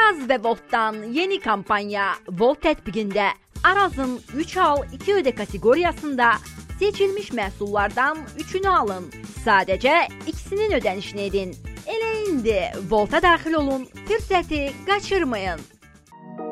Araz və Voltdan yeni kampaniya. Volt tətbiqində Arazın 3 al 2 ödə kateqoriyasında seçilmiş məhsullardan 3-ünü alın. Sadəcə ikisinin ödənişini edin. Elə indi Volta daxil olun, fürsəti qaçırmayın.